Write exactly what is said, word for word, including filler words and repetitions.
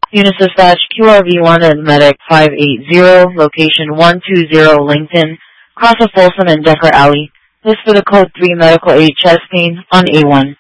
Unisys dash Q R V one and Medic five eight zero, location one two zero LinkedIn, cross of Folsom and Decker Alley. This for the code three medical aid chest pain on A one.